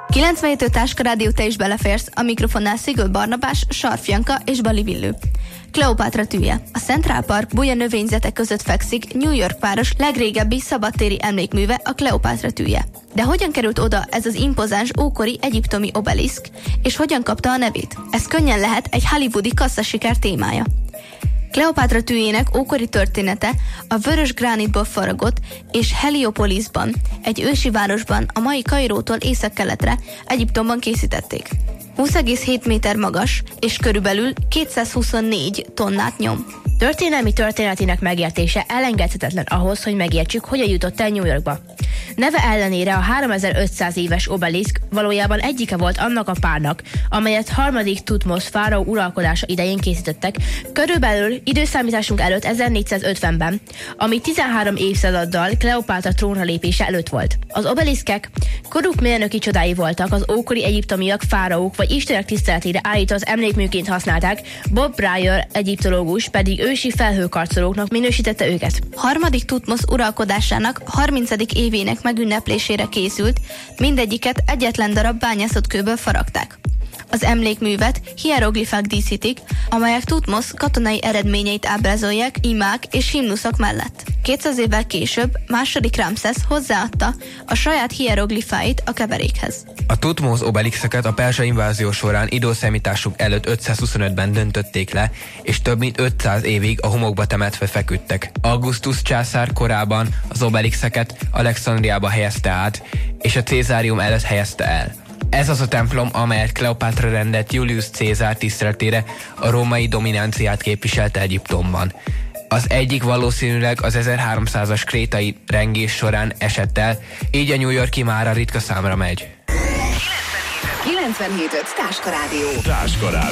97 Táska Rádió, te is beleférsz, a mikrofonnál Szigő Barnabás, Sarf Janka és Bali Villő. Kleopátra tűje. A Central Park buja növényzetek között fekszik New York város legrégebbi szabadtéri emlékműve, a Kleopátra tűje. De hogyan került oda ez az impozáns ókori egyiptomi obeliszk, és hogyan kapta a nevét? Ez könnyen lehet egy hollywoodi kasszasiker témája. Kleopátra tűjének ókori története a vörös gránitból faragott és Heliopolisban, egy ősi városban, a mai Kairótól északkeletre, Egyiptomban készítették. 20,7 méter magas, és körülbelül 224 tonnát nyom. Történelmi történetének megértése elengedhetetlen ahhoz, hogy megértsük, hogyan jutott el New Yorkba. Neve ellenére a 3500 éves obeliszk valójában egyike volt annak a párnak, amelyet 3. Thutmose fáraó uralkodása idején készítettek, körülbelül időszámításunk előtt 1450-ben, ami 13 évszázaddal Kleopátra trónra lépése előtt volt. Az obeliszkek koruk mérnöki csodái voltak, az ókori egyiptomiak fáraók vagy istenek tiszteletére állított emlékműként használták, Bob Brier egyiptológus pedig ősi felhőkarcolóknak minősítette őket. 3. Thutmose uralkodásának 30. évének megünneplésére készült, mindegyiket egyetlen darab bányászott kőből faragták. Az emlékművet hieroglifák díszítik, amelyek Thutmose katonai eredményeit ábrázolják imák és himnuszok mellett. 200 évvel később II. Ramszesz hozzáadta a saját hieroglifáit a keverékhez. A Thutmose obelixeket a perzsa invázió során időszámításuk előtt 525-ben döntötték le, és több mint 500 évig a homokba temetve feküdtek. Augustus császár korában az obelixeket Alexandriába helyezte át, és a Cézárium előtt helyezte el. Ez az a templom, amelyet Kleopátra rendelt Julius Cézár tiszteletére, a római dominanciát képviselte Egyiptomban. Az egyik valószínűleg az 1300-as krétai rengés során esett el, így a New York-i mára ritka számra megy. 97.5 Táska Rádió.